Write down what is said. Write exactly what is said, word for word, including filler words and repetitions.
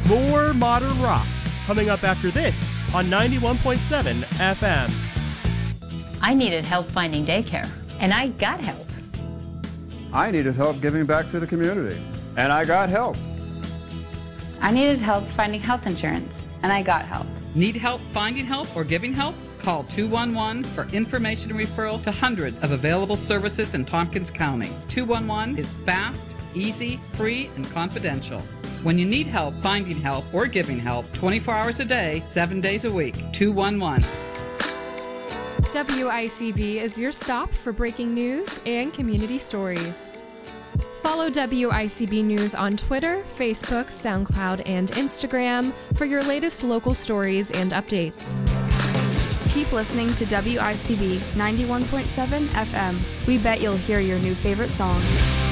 More modern rock coming up after this on ninety-one point seven F M. I needed help finding daycare, and I got help. I needed help giving back to the community, and I got help. I needed help finding health insurance, and I got help. Need help finding help or giving help? Call two one one for information and referral to hundreds of available services in Tompkins County. two one one is fast, easy, free, and confidential. When you need help finding help or giving help, twenty-four hours a day, seven days a week, two one one. W I C B is your stop for breaking news and community stories. Follow W I C B News on Twitter, Facebook, SoundCloud, and Instagram for your latest local stories and updates. Keep listening to W I C B ninety-one point seven F M. We bet you'll hear your new favorite song.